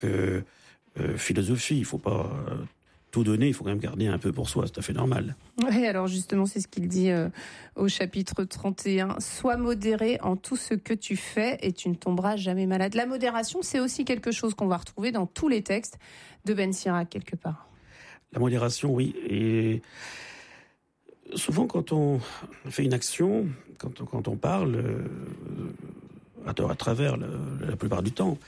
philosophie. Il ne faut pas tout donner, il faut quand même garder un peu pour soi, c'est tout à fait normal. Oui, alors justement, c'est ce qu'il dit au chapitre 31. « Sois modéré en tout ce que tu fais et tu ne tomberas jamais malade ». La modération, c'est aussi quelque chose qu'on va retrouver dans tous les textes de Ben Sirac, quelque part. La modération, oui. Et souvent, quand on fait une action, quand on parle, à travers la plupart du temps,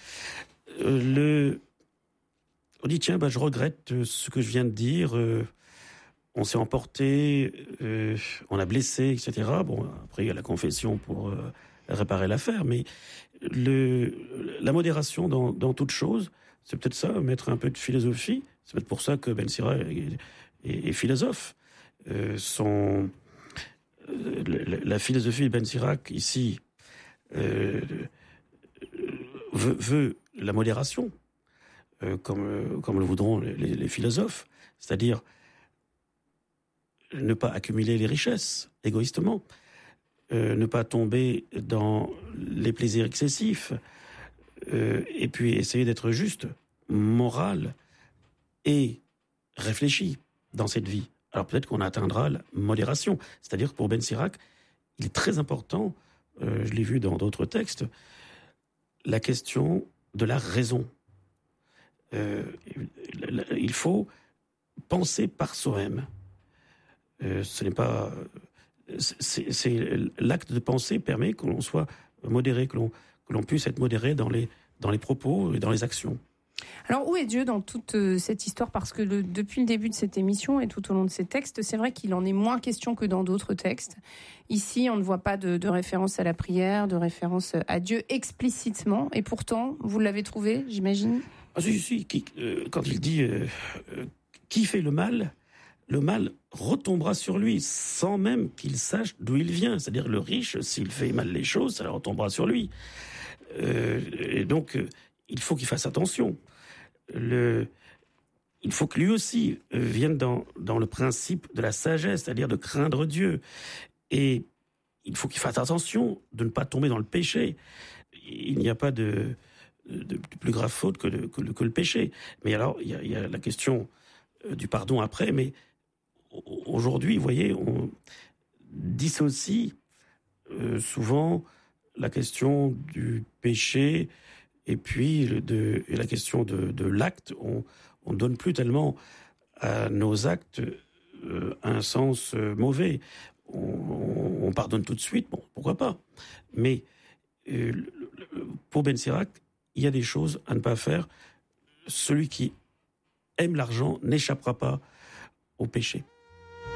on dit, tiens, je regrette ce que je viens de dire, on s'est emporté, on a blessé, etc. Bon, après, il y a la confession pour réparer l'affaire, mais la modération dans toute chose, c'est peut-être ça, mettre un peu de philosophie. C'est peut-être pour ça que Ben Sira est philosophe. La philosophie de Ben Sirac, ici, veut la modération. Comme le voudront les philosophes, c'est-à-dire ne pas accumuler les richesses égoïstement, ne pas tomber dans les plaisirs excessifs, et puis essayer d'être juste, moral et réfléchi dans cette vie. Alors peut-être qu'on atteindra la modération, c'est-à-dire que pour Ben Sirac, il est très important, je l'ai vu dans d'autres textes, la question de la raison. Il faut penser par soi-même. Ce n'est pas. C'est l'acte de penser permet que l'on soit modéré, que l'on puisse être modéré dans les propos et dans les actions. Alors, où est Dieu dans toute cette histoire ? Parce que depuis le début de cette émission et tout au long de ces textes, c'est vrai qu'il en est moins question que dans d'autres textes. Ici, on ne voit pas de référence à la prière, de référence à Dieu explicitement. Et pourtant, vous l'avez trouvé, j'imagine ? Ah, si, quand il dit qui fait le mal retombera sur lui, sans même qu'il sache d'où il vient. C'est-à-dire le riche, s'il fait mal les choses, ça retombera sur lui. Et donc, il faut qu'il fasse attention. Il faut que lui aussi vienne dans le principe de la sagesse, c'est-à-dire de craindre Dieu. Et il faut qu'il fasse attention de ne pas tomber dans le péché. Il n'y a pas de plus grave faute que le péché. Mais alors, il y a la question du pardon après, mais aujourd'hui, vous voyez, on dissocie souvent la question du péché et puis la question de l'acte. On ne donne plus tellement à nos actes un sens mauvais. On pardonne tout de suite, bon, pourquoi pas. Mais pour Ben Sirac, il y a des choses à ne pas faire. Celui qui aime l'argent n'échappera pas au péché.